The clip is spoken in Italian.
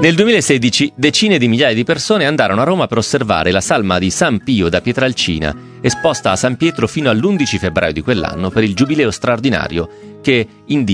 Nel 2016 decine di migliaia di persone andarono a Roma per osservare la salma di San Pio da Pietralcina, esposta a San Pietro fino all'11 febbraio di quell'anno per il giubileo straordinario che indisse